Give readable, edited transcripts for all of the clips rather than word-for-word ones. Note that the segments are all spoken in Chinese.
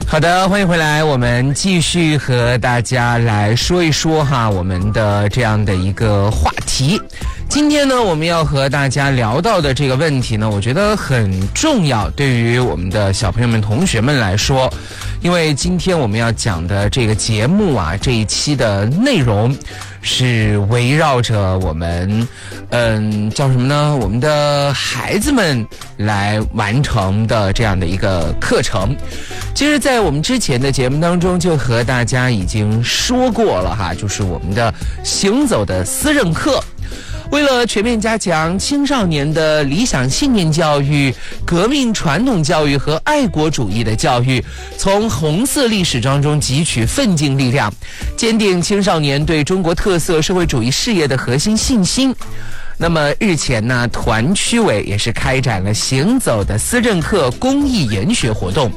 好的，欢迎回来，我们继续和大家来说一说我们的这样的一个话题。今天呢，我们要和大家聊到的这个问题呢，我觉得很重要，对于我们的小朋友们、同学们来说，因为今天我们要讲的这个节目这一期的内容是围绕着我们叫什么呢？我们的孩子们来完成的这样的一个课程。其实在我们之前的节目当中就和大家已经说过了就是我们的行走的思任课。为了全面加强青少年的理想信念教育、革命传统教育和爱国主义的教育，从红色历史当中汲取奋进力量，坚定青少年对中国特色社会主义事业的核心信心。那么日前呢，团区委也是开展了行走的思任课公益研学活动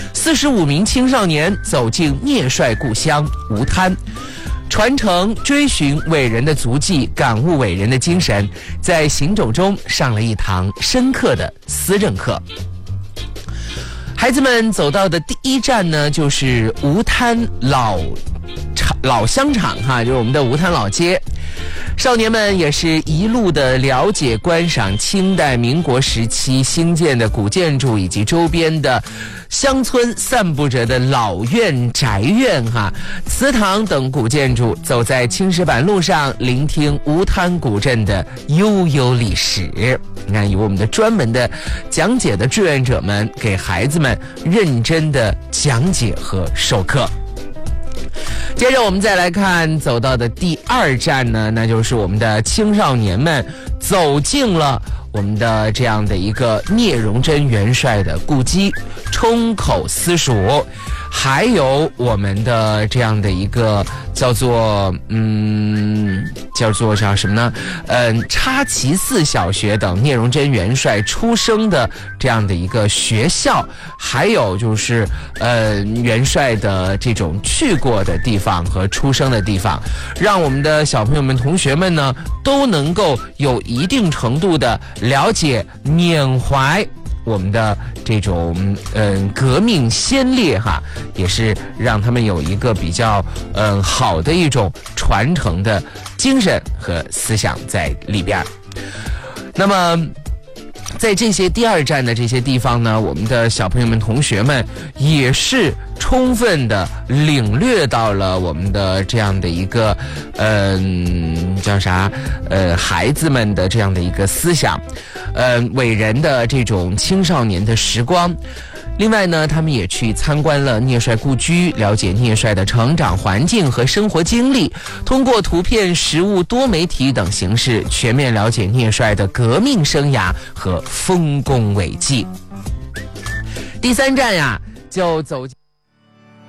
，45名青少年走进聂帅故乡吴滩，传承追寻伟人的足迹，感悟伟人的精神，在行走中上了一堂深刻的思任课。孩子们走到的第一站呢，就是吴滩老香厂就是我们的吴滩老街。少年们也是一路的了解观赏清代民国时期兴建的古建筑，以及周边的乡村散布着的老院、宅院祠堂等古建筑，走在青石板路上，聆听吴滩古镇的悠悠历史。你看，有我们的专门的讲解的志愿者们给孩子们认真的讲解和授课。接着我们再来看走到的第二站呢，那就是我们的青少年们走进了我们的这样的一个聂荣臻元帅的故迹冲口私塾，还有我们的这样的一个叫做叫什么呢？插旗寺小学等聂荣臻元帅出生的这样的一个学校，还有就是元帅的这种去过的地方和出生的地方，让我们的小朋友们、同学们呢都能够有一定程度的了解、缅怀我们的这种革命先烈也是让他们有一个比较好的一种传承的精神和思想在里边。那么在这些第二站的这些地方呢，我们的小朋友们、同学们也是充分的领略到了我们的这样的一个孩子们的这样的一个思想，伟人的这种青少年的时光。另外呢，他们也去参观了聂帅故居，了解聂帅的成长环境和生活经历，通过图片、实物、多媒体等形式全面了解聂帅的革命生涯和丰功伟绩。第三站就走进